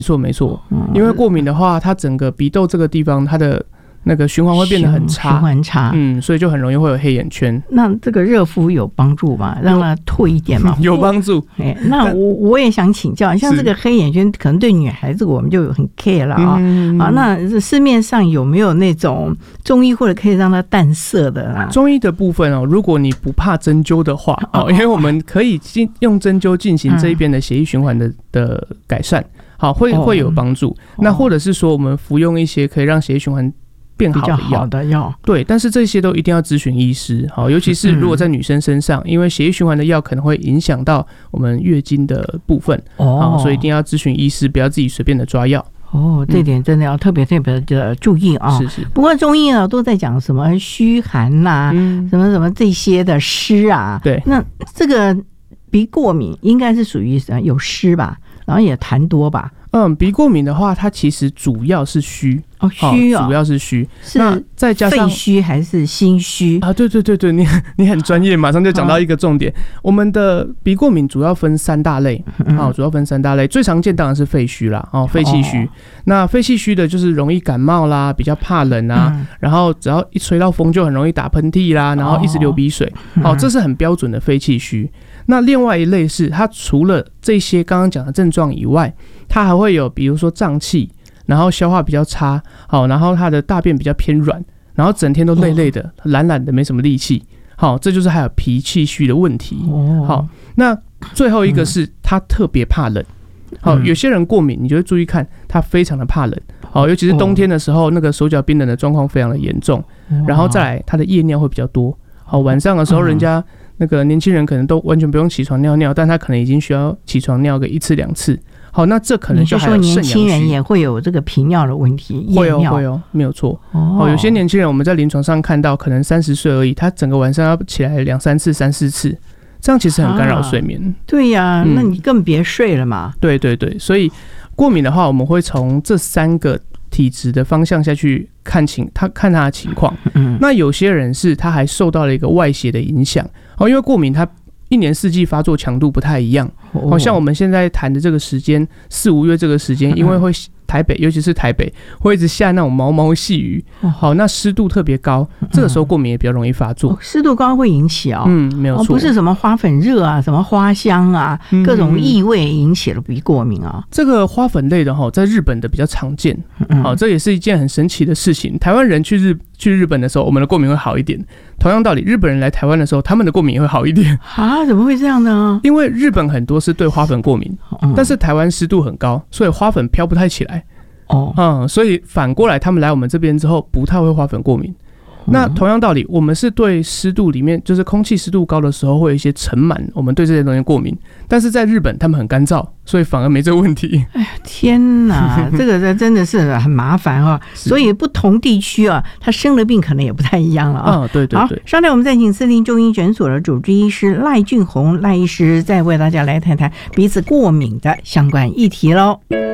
没错，因为过敏的话，它整个鼻窦这个地方，它的那个循环会变得很差， 循环差， 所以就很容易会有黑眼圈。 那这个热敷有帮助吗？让它退一点嘛？ 有帮助。 那我也想请教，像这个黑眼圈，可能对女孩子我们就很 care 了啊。那市面上有没有那种中医或者可以让它淡色的啊？ 中医的部分如果你不怕针灸的话，因为我们可以用针灸进行这一边的血液循环的改善，好，会有帮助。那或者是说，我们服用一些可以让血液循环变好的药，对，但是这些都一定要咨询医师，好，尤其是如果在女生身上，因为血液循环的药可能会影响到我们月经的部分，所以一定要咨询医师，不要自己随便的抓药。 这点真的要特别的注意啊！是。不过中医都在讲什么虚寒呐，什么什么这些的湿啊，对，那这个鼻过敏应该是属于有湿吧，然后也痰多吧。 鼻过敏的话，它其实主要是虚，主要是虚，那再加上肺虚还是心虚啊？对，你很专业，马上就讲到一个重点。我们的鼻过敏主要分3大类，最常见当然是肺虚啦，肺气虚。那肺气虚的就是容易感冒啦，比较怕冷啊，然后只要一吹到风就很容易打喷嚏啦，然后一直流鼻水，这是很标准的肺气虚。那另外一类是它除了这些刚刚讲的症状以外，它还会有比如说胀气，然后消化比较差，然后它的大便比较偏软，然后整天都累累的，懒懒的，没什么力气，这就是还有脾气虚的问题。那最后一个是它特别怕冷，有些人过敏，你就会注意看，他非常的怕冷，尤其是冬天的时候，那个手脚冰冷的状况非常的严重，然后再来他的夜尿会比较多，晚上的时候人家那个年轻人可能都完全不用起床尿尿，但他可能已经需要起床尿个1次2次。好，那这可能就还有肾阳虚。你说年轻人也会有这个频尿的问题， 会有，没有错。有些年轻人我们在临床上看到，可能30岁而已，他整个晚上要起来2、3次、3、4次，这样其实很干扰睡眠。 对呀，那你更别睡了嘛。 对，所以过敏的话，我们会从这3个体质的方向下去看他的情况。那有些人是他还受到了一个外邪的影响，因为过敏它1年4季发作强度不太一样，像我们现在谈的这个时间4、5月这个时间，因为会台北，尤其是台北会一直下那种毛毛细雨，那湿度特别高，这个时候过敏也比较容易发作。 湿度高会引起没有错， 不是什么花粉热啊，什么花香啊，各种异味引起了鼻过敏啊。 这个花粉类的在日本的比较常见，这也是一件很神奇的事情。台湾人去日本的时候，我们的过敏会好一点。同样道理，日本人来台湾的时候，他们的过敏也会好一点啊？怎么会这样呢？ 因为日本很多是对花粉过敏，但是台湾湿度很高，所以花粉飘不太起来。所以反过来，他们来我们这边之后，不太会花粉过敏。那同样道理，我们是对湿度里面，就是空气湿度高的时候会有一些尘螨，我们对这些东西过敏。但是在日本，他们很干燥，所以反而没这个问题。 哎呀，天哪，这个真的是很麻烦啊！所以不同地区啊，他生的病可能也不太一样了啊。 对。 好，稍待我们再请四零中医诊所的主治医师赖俊宏赖医师，再为大家来谈谈彼此过敏的相关议题喽。